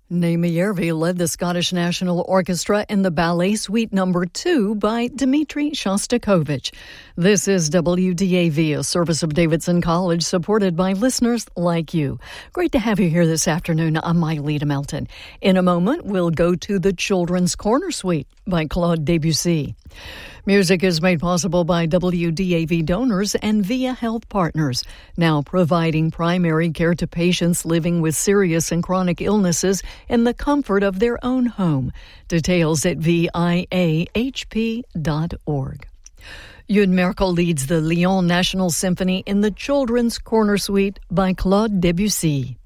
Naomi Järvi led the Scottish National Orchestra in the Ballet Suite No. 2 by Dmitri Shostakovich. This is WDAV, a service of Davidson College, supported by listeners like you. Great to have you here this afternoon. I'm Myleta Melton. In a moment, we'll go to the Children's Corner Suite by Claude Debussy. Music is made possible by WDAV donors and Via Health Partners, now providing primary care to patients living with serious and chronic illnesses in the comfort of their own home. Details at viahp.org. Youn Merkel leads the Lyon National Symphony in the Children's Corner Suite by Claude Debussy.